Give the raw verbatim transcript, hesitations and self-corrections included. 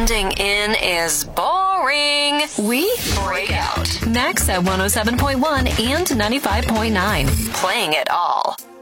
Blending in is boring. We break out. Max at one oh seven point one and ninety-five point nine. Playing it all.